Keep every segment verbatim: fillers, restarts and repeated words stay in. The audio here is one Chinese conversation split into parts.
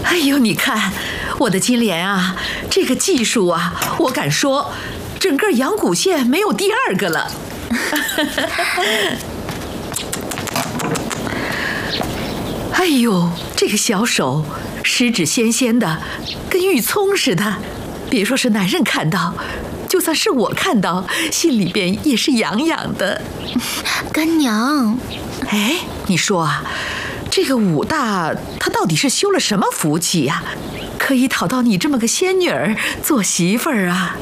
哎呦，你看我的金莲啊，这个技术啊，我敢说，整个阳谷县没有第二个了。哎呦，这个小手，十指纤纤的，跟玉葱似的。别说是男人看到，就算是我看到，心里边也是痒痒的。 干娘， 哎，你说啊，这个武大他到底是修了什么福气呀、啊，可以讨到你这么个仙女儿做媳妇儿啊？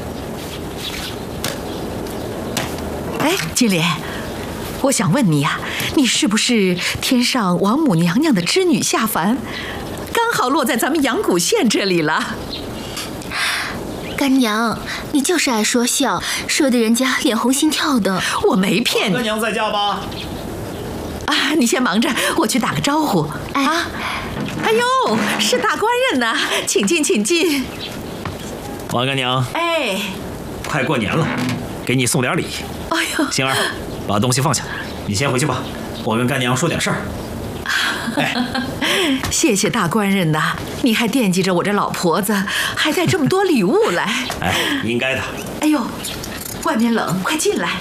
哎，金莲，我想问你呀、啊，你是不是天上王母娘娘的织女下凡，刚好落在咱们阳谷县这里了？ 干娘，你就是爱说笑，说的人家脸红心跳的。 我没骗你。 干娘在家吧？ 啊，你先忙着，我去打个招呼。 哎啊，哎呦，是大官人呐，请进，请进。 王干娘， 哎， 快过年了，给你送点礼。 哎呦， 星儿，把东西放下，你先回去吧，我跟干娘说点事儿。哎， 谢谢大官人呐，你还惦记着我这老婆子，还带这么多礼物来。 哎，应该的。 哎呦，外面冷，快进来。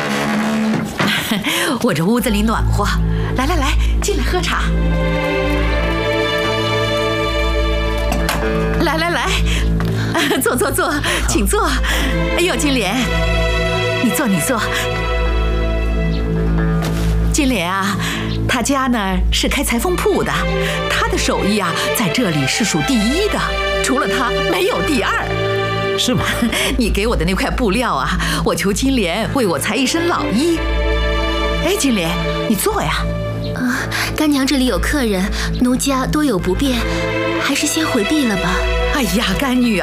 我这屋子里暖和，来来来，进来喝茶。来来来，坐坐坐，请坐。哎呦，金莲，你坐你坐。金莲啊，他家呢是开裁缝铺的，他的手艺啊在这里是数第一的，除了他没有第二。 是吗？ 你给我的那块布料啊，我求金莲为我裁一身老衣。哎，金莲，你坐呀。 啊，干娘这里有客人，奴家多有不便，还是先回避了吧。 哎呀，干女儿。